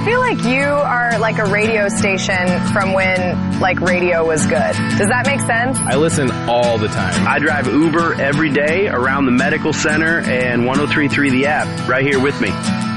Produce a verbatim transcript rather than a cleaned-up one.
feel like you are like a radio station from when like radio was good. Does that make sense? I listen all the time. I drive Uber every day around the medical center and one oh three point three The App right here with me.